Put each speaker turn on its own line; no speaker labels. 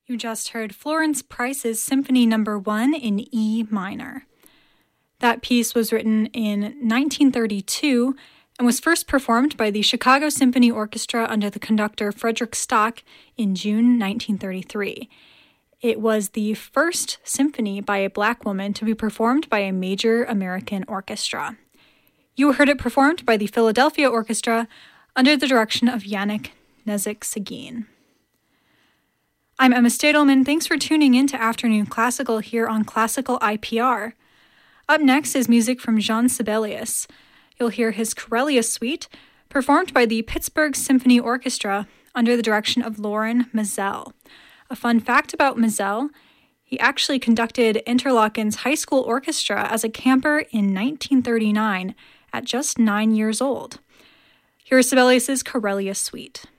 You just heard Florence Price's Symphony No. 1 in E minor. That piece was written in 1932 and was first performed by the Chicago Symphony Orchestra under the conductor Frederick Stock in June 1933. It was the first symphony by a Black woman to be performed by a major American orchestra. You heard it performed by the Philadelphia Orchestra under the direction of Yannick Nézek-Séguin. I'm Emma Stadelman. Thanks for tuning in to Afternoon Classical here on Classical IPR. Up next is music from Jean Sibelius. You'll hear his Corellia Suite, performed by the Pittsburgh Symphony Orchestra under the direction of Loren Maazel. A fun fact about Maazel, he actually conducted Interlochen's high school orchestra as a camper in 1939 at just 9 years old. Here is Sibelius's Corellia Suite.